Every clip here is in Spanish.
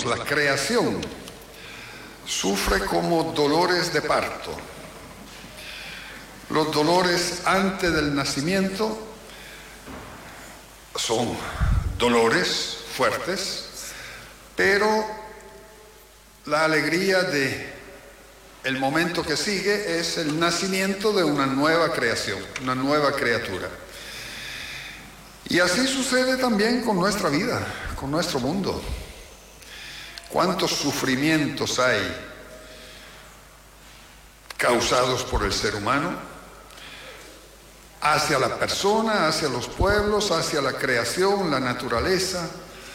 cosmos, la creación, sufre como dolores de parto. Los dolores antes del nacimiento son dolores fuertes, pero la alegría de el momento que sigue es el nacimiento de una nueva creación, una nueva criatura. Y así sucede también con nuestra vida, con nuestro mundo. ¿Cuántos sufrimientos hay causados por el ser humano hacia la persona, hacia los pueblos, hacia la creación, la naturaleza?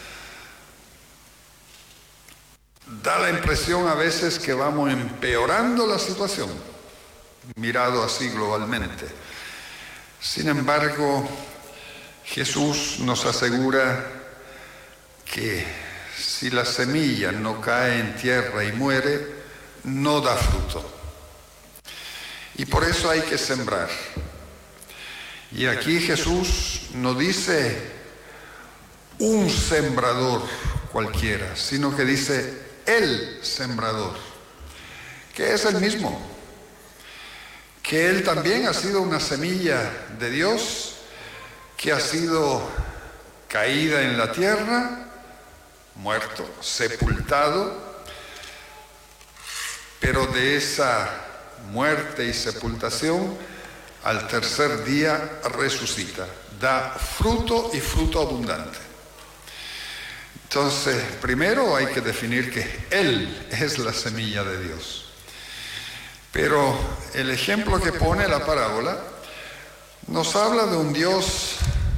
Da la impresión a veces que vamos empeorando la situación, mirado así globalmente. Sin embargo, Jesús nos asegura que si la semilla no cae en tierra y muere, no da fruto. Y por eso hay que sembrar. Y aquí Jesús no dice un sembrador cualquiera, sino que dice el sembrador, que es el mismo, que él también ha sido una semilla de Dios, que ha sido caída en la tierra, muerto, sepultado, pero de esa muerte y sepultación, al tercer día resucita, da fruto y fruto abundante. Entonces, primero hay que definir que Él es la semilla de Dios. Pero el ejemplo que pone la parábola nos habla de un Dios,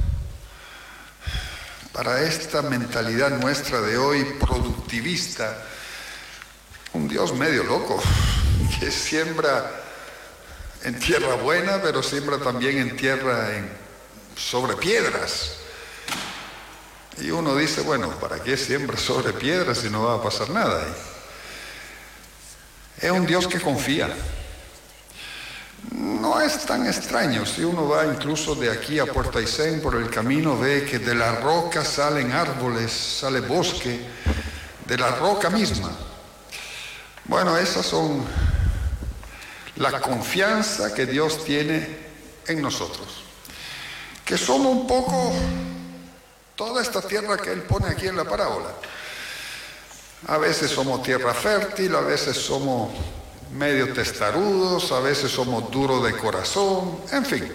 para esta mentalidad nuestra de hoy, productivista, un Dios medio loco, que siembra en tierra buena, pero siembra también en tierra sobre piedras. Y uno dice, bueno, ¿para qué siembra sobre piedras si no va a pasar nada ahí? Es un Dios que confía. No es tan extraño. Si uno va incluso de aquí a Puerto Aysén, por el camino, ve que de la roca salen árboles, sale bosque, de la roca misma. Bueno, esas son la confianza que Dios tiene en nosotros. Que somos un poco toda esta tierra que Él pone aquí en la parábola. A veces somos tierra fértil, a veces somos medio testarudos, a veces somos duros de corazón, en fin.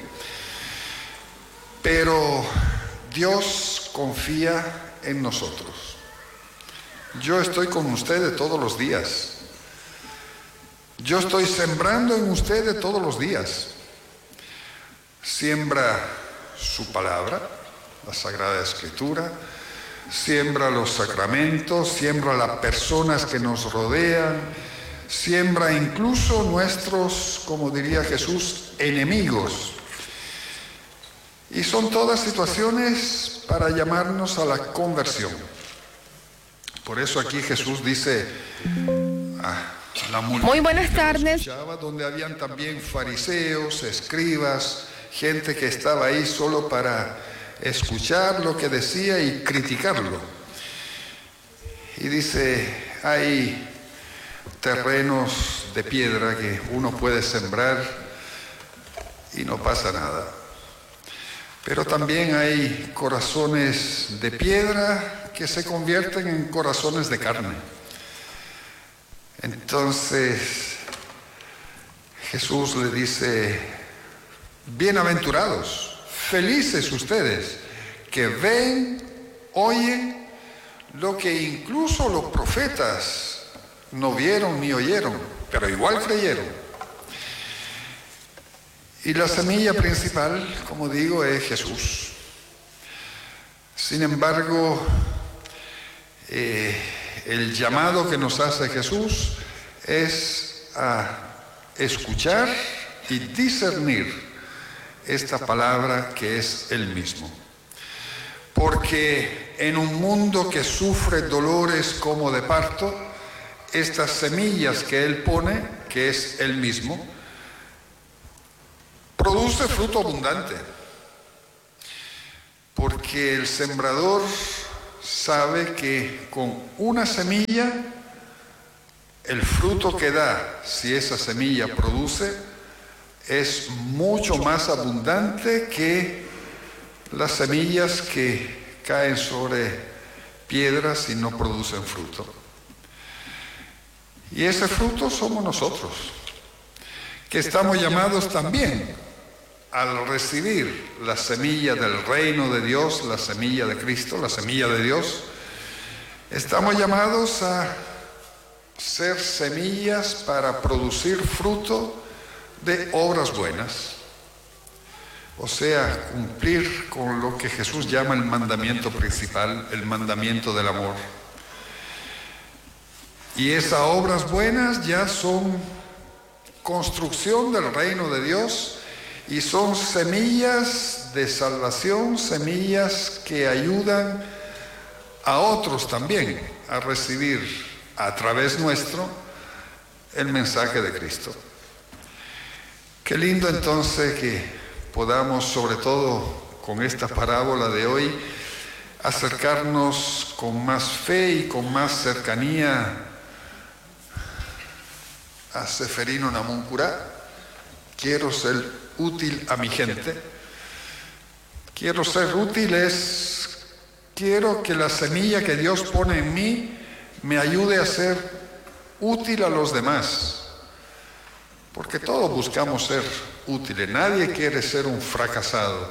Pero Dios confía en nosotros. Yo estoy con ustedes todos los días. Yo estoy sembrando en ustedes todos los días. Siembra su palabra, la Sagrada Escritura, siembra los sacramentos, siembra las personas que nos rodean, siembra incluso nuestros, como diría Jesús, enemigos. Y son todas situaciones para llamarnos a la conversión. Por eso aquí Jesús dice la multitud. Muy buenas tardes. Donde habían también fariseos, escribas, gente que estaba ahí solo para escuchar lo que decía y criticarlo. Y dice, hay terrenos de piedra que uno puede sembrar y no pasa nada. Pero también hay corazones de piedra que se convierten en corazones de carne. Entonces Jesús le dice, bienaventurados, felices ustedes, que ven, oyen lo que incluso los profetas no vieron ni oyeron, pero igual creyeron. Y la semilla principal, como digo, es Jesús. Sin embargo, el llamado que nos hace Jesús es a escuchar y discernir esta palabra que es Él mismo. Porque en un mundo que sufre dolores como de parto, estas semillas que Él pone, que es Él mismo, produce fruto abundante. Porque el sembrador sabe que con una semilla, el fruto que da, si esa semilla produce, es mucho más abundante que las semillas que caen sobre piedras y no producen fruto. Y ese fruto somos nosotros, que estamos llamados también, al recibir la semilla del reino de Dios, la semilla de Cristo, la semilla de Dios, estamos llamados a ser semillas para producir fruto de obras buenas. O sea, cumplir con lo que Jesús llama el mandamiento principal, el mandamiento del amor. Y esas obras buenas ya son construcción del reino de Dios y son semillas de salvación, semillas que ayudan a otros también a recibir a través nuestro el mensaje de Cristo. Qué lindo entonces que podamos, sobre todo con esta parábola de hoy, acercarnos con más fe y con más cercanía a Seferino Namuncurá. Quiero ser útil a mi gente. Quiero ser útil quiero que la semilla que Dios pone en mí me ayude a ser útil a los demás. Porque todos buscamos ser útiles, nadie quiere ser un fracasado.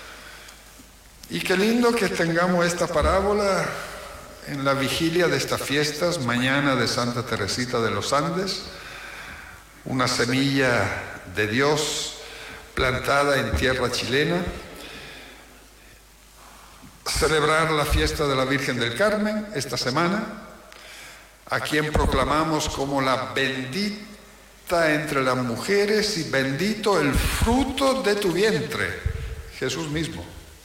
Y qué lindo que tengamos esta parábola en la vigilia de estas fiestas, mañana de Santa Teresita de los Andes, una semilla de Dios plantada en tierra chilena, celebrar la fiesta de la Virgen del Carmen esta semana, a quien proclamamos como la bendita entre las mujeres y bendito el fruto de tu vientre, Jesús mismo.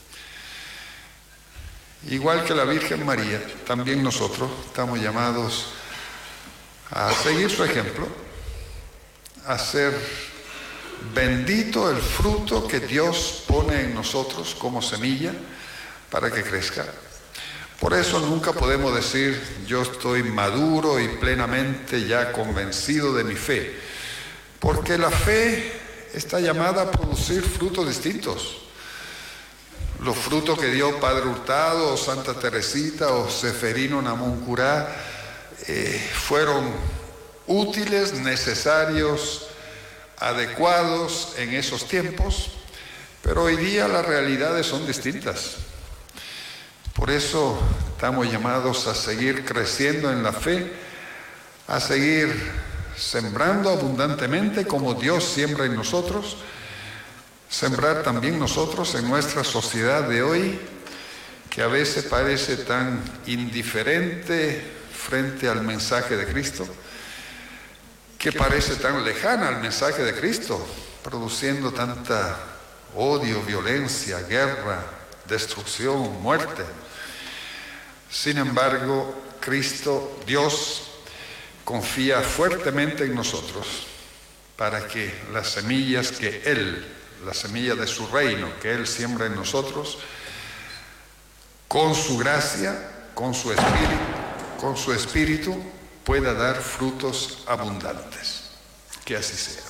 Igual que la Virgen María, también nosotros estamos llamados a seguir su ejemplo, a ser bendito el fruto que Dios pone en nosotros como semilla para que crezca. Por eso nunca podemos decir yo estoy maduro y plenamente ya convencido de mi fe, porque la fe está llamada a producir frutos distintos. Los frutos que dio Padre Hurtado o Santa Teresita o Seferino Namuncurá fueron útiles, necesarios, adecuados en esos tiempos, pero hoy día las realidades son distintas. Por eso estamos llamados a seguir creciendo en la fe, a seguir sembrando abundantemente como Dios siembra en nosotros, sembrar también nosotros en nuestra sociedad de hoy, que a veces parece tan indiferente frente al mensaje de Cristo, que parece tan lejana al mensaje de Cristo, produciendo tanta odio, violencia, guerra, destrucción, muerte. Sin embargo, Cristo, Dios, confía fuertemente en nosotros para que las semillas que Él, la semilla de su reino que Él siembra en nosotros, con su gracia, con su espíritu, pueda dar frutos abundantes. Que así sea.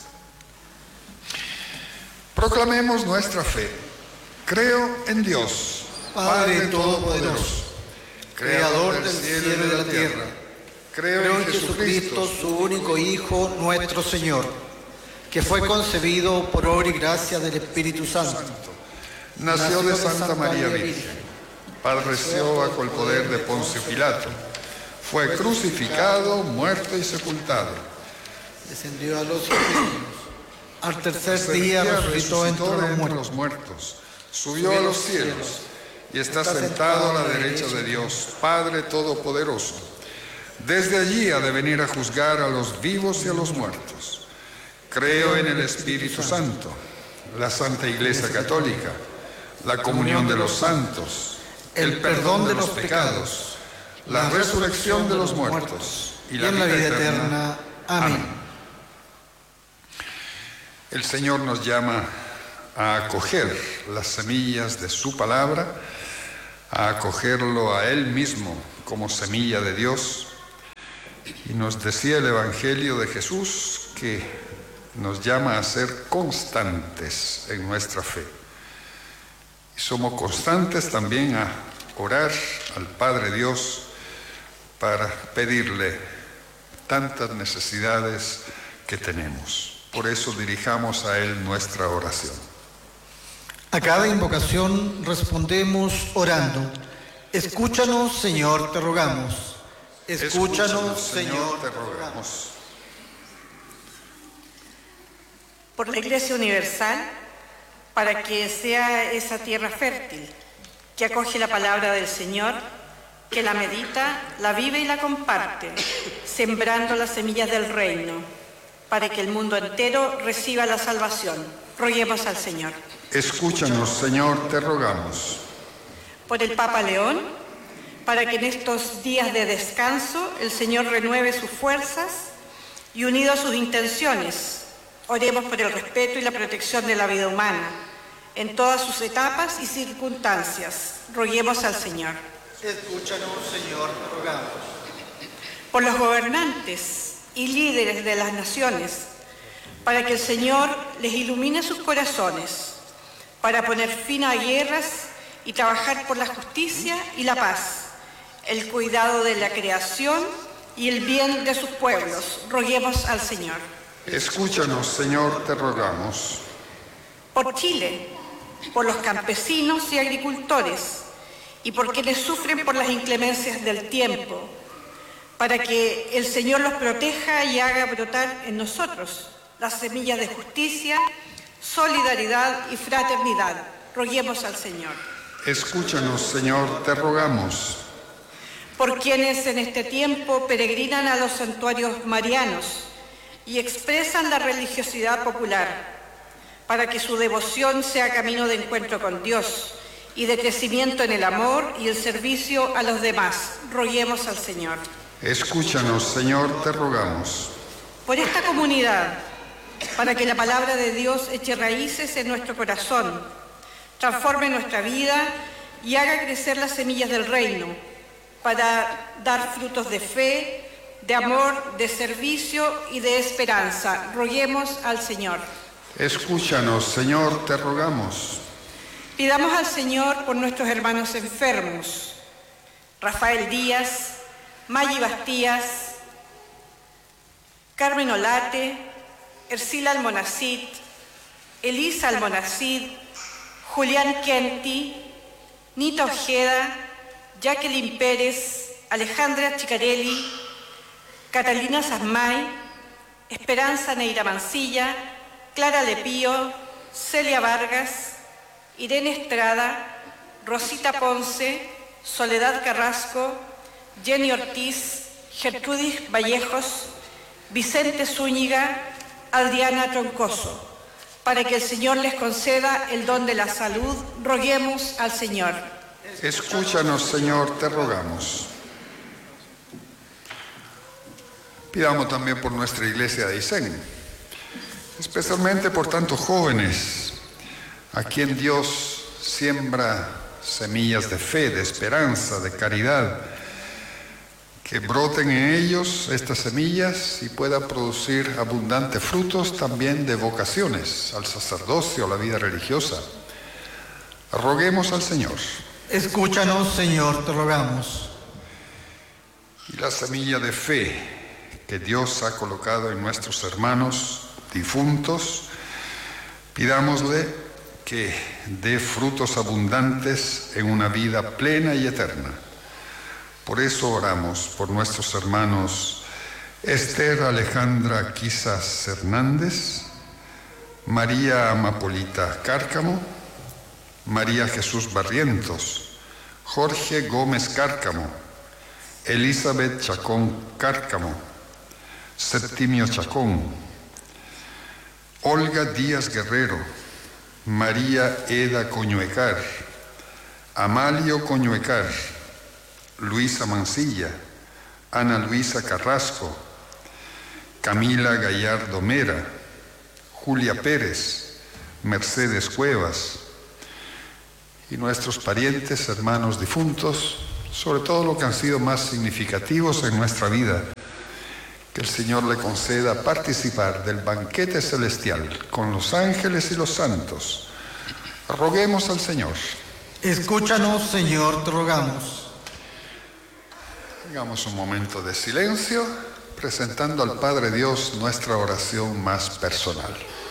Proclamemos nuestra fe. Creo en Dios, Padre Todopoderoso, Creador del cielo y de la tierra. Creo en Jesucristo, su único Hijo, nuestro Señor, que fue concebido por obra y gracia del Espíritu Santo. Nació de Santa María Virgen, padeció bajo el poder de Poncio Pilato, fue crucificado, muerto y sepultado. Descendió a los cielos. Al tercer día resucitó entre los muertos. Subió a los cielos y está sentado a la derecha de Dios, Padre Todopoderoso. Desde allí ha de venir a juzgar a los vivos y a los muertos. Creo en el Espíritu Santo, la Santa Iglesia Católica, la comunión de los santos, el perdón de los pecados, la resurrección de los muertos y la vida eterna. Amén. El Señor nos llama a acoger las semillas de su palabra, a acogerlo a Él mismo como semilla de Dios. Y nos decía el Evangelio de Jesús que nos llama a ser constantes en nuestra fe. Y somos constantes también a orar al Padre Dios para pedirle tantas necesidades que tenemos. Por eso dirijamos a Él nuestra oración. A cada invocación respondemos orando. Escúchanos, Señor, te rogamos. Escúchanos, Señor, te rogamos. Por la Iglesia Universal, para que sea esa tierra fértil, que acoge la palabra del Señor, que la medita, la vive y la comparte, sembrando las semillas del reino, para que el mundo entero reciba la salvación. Roguemos al Señor. Escúchanos, Señor, te rogamos. Por el Papa León, para que en estos días de descanso el Señor renueve sus fuerzas y, unido a sus intenciones, oremos por el respeto y la protección de la vida humana en todas sus etapas y circunstancias. Roguemos al Señor. Escúchanos, Señor, te rogamos. Por los gobernantes y líderes de las naciones, para que el Señor les ilumine sus corazones, para poner fin a guerras y trabajar por la justicia y la paz, el cuidado de la creación y el bien de sus pueblos. Roguemos al Señor. Escúchanos, Señor, te rogamos. Por Chile, por los campesinos y agricultores, y por quienes sufren por las inclemencias del tiempo, para que el Señor los proteja y haga brotar en nosotros las semillas de justicia, solidaridad y fraternidad. Roguemos al Señor. Escúchanos, Señor, te rogamos. Por quienes en este tiempo peregrinan a los santuarios marianos y expresan la religiosidad popular, para que su devoción sea camino de encuentro con Dios y de crecimiento en el amor y el servicio a los demás. Roguemos al Señor. Escúchanos, Señor, te rogamos. Por esta comunidad, para que la palabra de Dios eche raíces en nuestro corazón, transforme nuestra vida y haga crecer las semillas del reino, para dar frutos de fe, de amor, de servicio y de esperanza. Roguemos al Señor. Escúchanos, Señor, te rogamos. Pidamos al Señor por nuestros hermanos enfermos, Rafael Díaz, Maggi Bastías, Carmen Olate, Ercila Almonacid, Elisa Almonacid, Julián Kenti, Nita Ojeda, Jacqueline Pérez, Alejandra Chicarelli, Catalina Sasmay, Esperanza Neira Mancilla, Clara Lepío, Celia Vargas, Irene Estrada, Rosita Ponce, Soledad Carrasco, Jenny Ortiz, Gertrudis Vallejos, Vicente Zúñiga, Adriana Troncoso, para que el Señor les conceda el don de la salud. Roguemos al Señor. Escúchanos, Señor, te rogamos. Pidamos también por nuestra iglesia de Aysén, especialmente por tantos jóvenes a quien Dios siembra semillas de fe, de esperanza, de caridad, que broten en ellos estas semillas y puedan producir abundantes frutos también de vocaciones al sacerdocio, a la vida religiosa. Roguemos al Señor. Escúchanos, Señor, te rogamos. Y la semilla de fe que Dios ha colocado en nuestros hermanos difuntos, pidámosle que dé frutos abundantes en una vida plena y eterna. Por eso oramos por nuestros hermanos Esther Alejandra Quizas Hernández, María Amapolita Cárcamo, María Jesús Barrientos, Jorge Gómez Cárcamo, Elizabeth Chacón Cárcamo, Septimio Chacón, Olga Díaz Guerrero, María Eda Coñuecar, Amalio Coñuecar, Luisa Mancilla, Ana Luisa Carrasco, Camila Gallardo Mera, Julia Pérez, Mercedes Cuevas, y nuestros parientes, hermanos difuntos, sobre todo los que han sido más significativos en nuestra vida. Que el Señor le conceda participar del banquete celestial con los ángeles y los santos. Roguemos al Señor. Escúchanos, Señor, te rogamos. Hagamos un momento de silencio, presentando al Padre Dios nuestra oración más personal.